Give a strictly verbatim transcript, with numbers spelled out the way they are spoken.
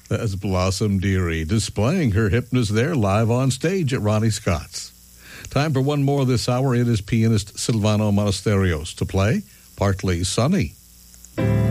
That's Blossom Dearie displaying her hypnotist there live on stage at Ronnie Scott's. Time for one more this hour. It is pianist Silvano Monasterios to play Partly Sunny.